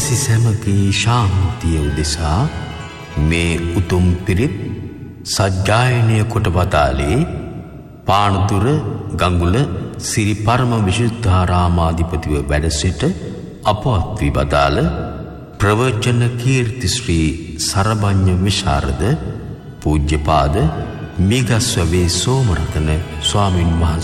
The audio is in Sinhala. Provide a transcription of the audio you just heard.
ලොවැසි සැමගේ ශාන්තිය උදෙසා මේ උතුම් පිරිත් සජ්ජායනය කොට වදාළේ පානදුර ගඟුල සිරි පරම විශුද්ධාරාමාධිපතිව වැඩ සිට අපවත් වී වදාළ ප්‍රවචන කීර්ති ශ්‍රී සරභඤ්ඤ විශාරද පූජ්‍යපාද මිගස්වවේ සෝමරතන ස්වාමින් වහන්සේ